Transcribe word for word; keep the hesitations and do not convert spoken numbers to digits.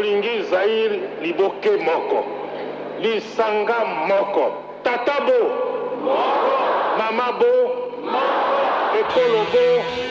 tolingi Zaïre liboke moko, lisanga moko, tata bo, mama bo, ekolo bo,